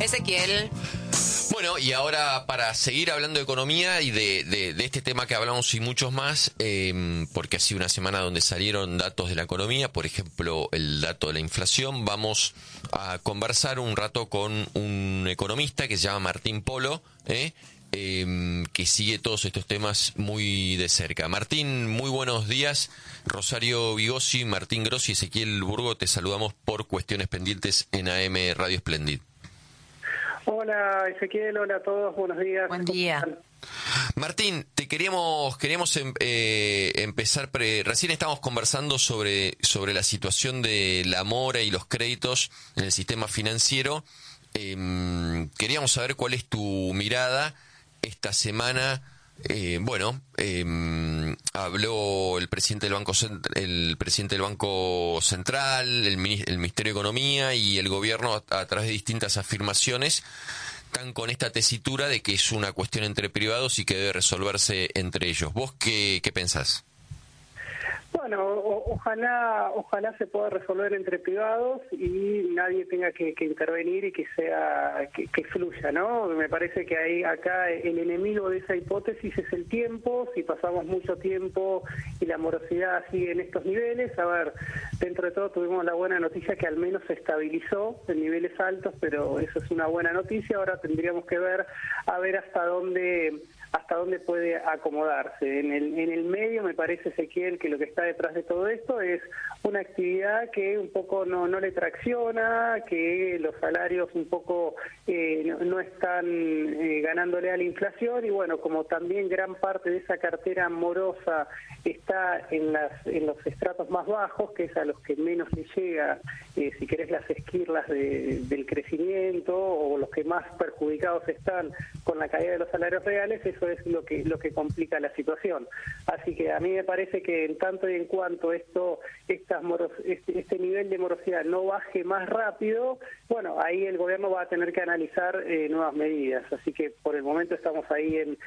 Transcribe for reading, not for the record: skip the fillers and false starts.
Ezequiel. Bueno, y ahora para seguir hablando de economía y de este tema que hablamos y muchos más, porque ha sido una semana donde salieron datos de la economía, por ejemplo, el dato de la inflación, vamos a conversar un rato con un economista que se llama Martín Polo, que sigue todos estos temas muy de cerca. Martín, muy buenos días. Rosario Vigosi, Martín Grossi y Ezequiel Burgo, te saludamos por Cuestiones Pendientes en AM Radio Splendid. Hola Ezequiel, hola a todos, buenos días. Buen día. Martín, te queríamos empezar, recién estábamos conversando sobre la situación de la mora y los créditos en el sistema financiero. Queríamos saber cuál es tu mirada esta semana. Habló el presidente del Banco Central, el Ministerio de Economía y el gobierno a través de distintas afirmaciones están con esta tesitura de que es una cuestión entre privados y que debe resolverse entre ellos. ¿Vos qué pensás? Bueno, ojalá se pueda resolver entre privados y nadie tenga que intervenir y que fluya, ¿no? Me parece que acá el enemigo de esa hipótesis es el tiempo. Si pasamos mucho tiempo y la morosidad sigue en estos niveles, a ver, dentro de todo tuvimos la buena noticia que al menos se estabilizó en niveles altos, pero eso es una buena noticia. Ahora tendríamos que ver hasta dónde puede acomodarse. En el medio me parece, Ezequiel, que lo que está detrás de todo esto es una actividad que un poco no le tracciona, que los salarios un poco no están ganándole a la inflación y bueno, como también gran parte de esa cartera morosa está en los estratos más bajos, que es a los que menos le llega, si querés, las esquirlas del crecimiento o los que más perjudicados están con la caída de los salarios reales, eso es lo que complica la situación. Así que a mí me parece que en tanto y en cuanto este nivel de morosidad no baje más rápido, bueno, ahí el gobierno va a tener que analizar nuevas medidas. Así que por el momento estamos ahí